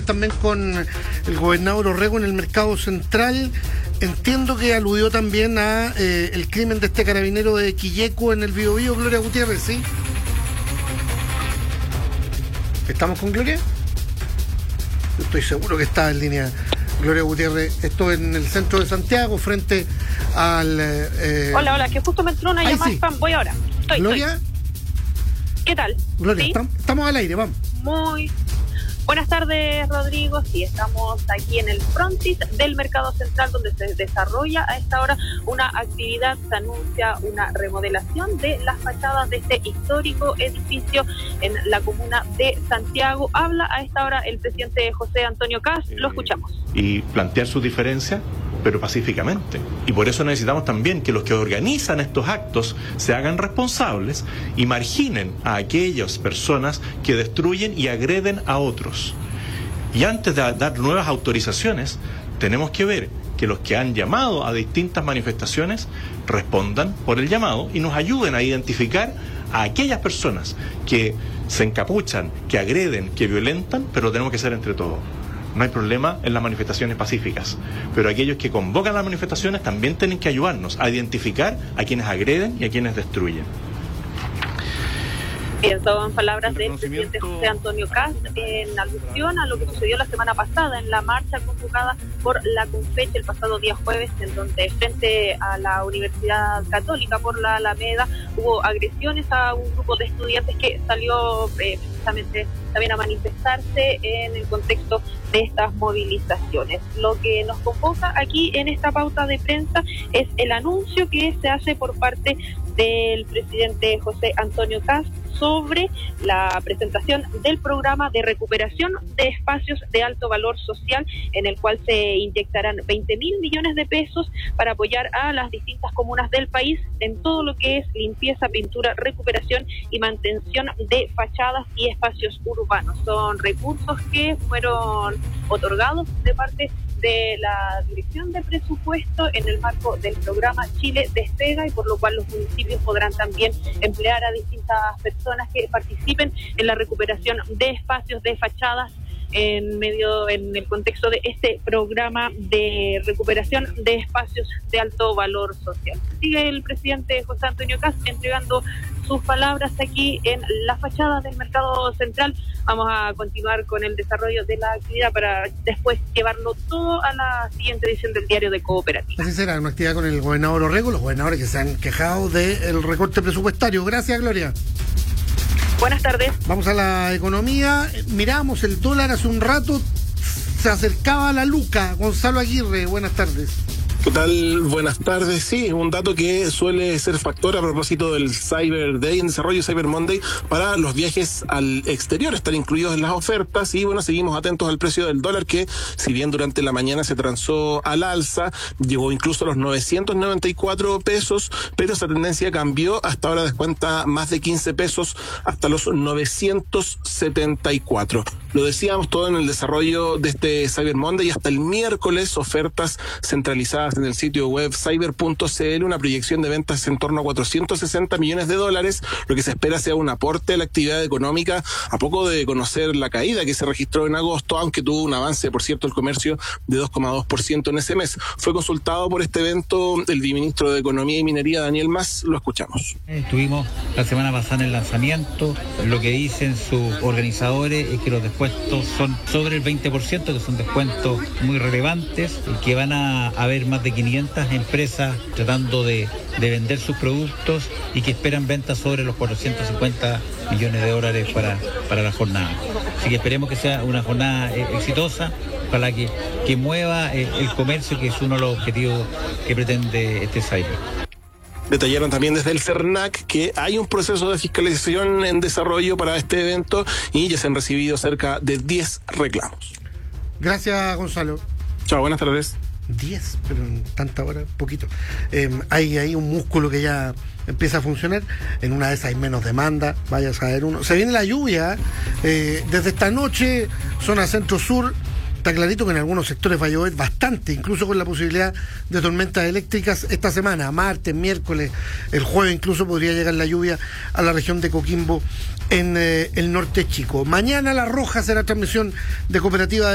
también con el gobernador Orrego en el Mercado Central. Entiendo que aludió también a el crimen de este carabinero de Quilleco en el Biobío, Gloria Gutiérrez, ¿sí? ¿Estamos con Gloria? Yo estoy seguro que está en línea Gloria Gutiérrez. Esto en el centro de Santiago, frente al... Hola, que justo me entró una llamada sí. spam. Voy ahora. Gloria. ¿Qué tal? Gloria, ¿Sí? Estamos al aire, vamos. Muy buenas tardes, Rodrigo. Sí, estamos aquí en el frontis del Mercado Central, donde se desarrolla a esta hora una actividad. Se anuncia una remodelación de las fachadas de este histórico edificio en la comuna de Santiago. Habla a esta hora el presidente José Antonio Kast. Lo escuchamos. Y plantear sus diferencias, pero pacíficamente. Y por eso necesitamos también que los que organizan estos actos se hagan responsables y marginen a aquellas personas que destruyen y agreden a otros. Y antes de dar nuevas autorizaciones, tenemos que ver que los que han llamado a distintas manifestaciones respondan por el llamado y nos ayuden a identificar a aquellas personas que se encapuchan, que agreden, que violentan, pero tenemos que ser entre todos. No hay problema en las manifestaciones pacíficas, pero aquellos que convocan las manifestaciones también tienen que ayudarnos a identificar a quienes agreden y a quienes destruyen. Bien, son palabras del presidente José Antonio Kast en alusión a lo que sucedió la semana pasada en la marcha convocada por la CONFECH el pasado día jueves, en donde frente a la Universidad Católica por la Alameda hubo agresiones a un grupo de estudiantes que salió precisamente también a manifestarse en el contexto de estas movilizaciones. Lo que nos convoca aquí en esta pauta de prensa es el anuncio que se hace por parte del presidente José Antonio Kast sobre la presentación del programa de recuperación de espacios de alto valor social, en el cual se inyectarán 20.000 millones de pesos para apoyar a las distintas comunas del país en todo lo que es limpieza, pintura, recuperación y mantención de fachadas y espacios urbanos. Son recursos que fueron otorgados de parte de la Dirección de Presupuesto en el marco del programa Chile Despega, y por lo cual los municipios podrán también emplear a distintas personas que participen en la recuperación de espacios, de fachadas, en el contexto de este programa de recuperación de espacios de alto valor social. Sigue el presidente José Antonio Kast entregando sus palabras aquí en la fachada del Mercado Central. Vamos a continuar con el desarrollo de la actividad para después llevarlo todo a la siguiente edición del Diario de Cooperativa. Así será, una actividad con el gobernador Orrego, los gobernadores que se han quejado del recorte presupuestario. Gracias, Gloria. Buenas tardes. Vamos a la economía. Miramos el dólar hace un rato, se acercaba a la luca. Gonzalo Aguirre, buenas tardes. ¿Qué tal? Buenas tardes. Sí, un dato que suele ser factor a propósito del Cyber Day en desarrollo, Cyber Monday, para los viajes al exterior, están incluidos en las ofertas. Y bueno, seguimos atentos al precio del dólar, que si bien durante la mañana se transó al alza, llegó incluso a los 994 pesos, pero esa tendencia cambió. Hasta ahora descuenta más de 15 pesos hasta los 974. Lo decíamos todo en el desarrollo de este Cyber Monday, y hasta el miércoles ofertas centralizadas en el sitio web cyber.cl, una proyección de ventas en torno a 460 millones de dólares, lo que se espera sea un aporte a la actividad económica, a poco de conocer la caída que se registró en agosto, aunque tuvo un avance, por cierto, el comercio de 2,2% en ese mes. Fue consultado por este evento el viceministro de Economía y Minería, Daniel Mas. Lo escuchamos. Estuvimos la semana pasada en el lanzamiento. Lo que dicen sus organizadores es que los descuentos son sobre el 20%, que son descuentos muy relevantes, y que van a haber más de 500 empresas tratando de vender sus productos, y que esperan ventas sobre los 450 millones de dólares para la jornada. Así que esperemos que sea una jornada exitosa, para que mueva el comercio, que es uno de los objetivos que pretende este Cyber. Detallaron también desde el CERNAC que hay un proceso de fiscalización en desarrollo para este evento, y ya se han recibido cerca de 10 reclamos. Gracias, Gonzalo. Chao, buenas tardes. 10, pero en tanta hora, poquito. Hay ahí un músculo que ya empieza a funcionar. En una de esas hay menos demanda, vaya a saber uno. Se viene la lluvia, desde esta noche, zona centro-sur. Está clarito que en algunos sectores va a llover bastante, incluso con la posibilidad de tormentas eléctricas esta semana, martes, miércoles, el jueves incluso podría llegar la lluvia a la región de Coquimbo en el norte chico. Mañana La Roja será transmisión de Cooperativa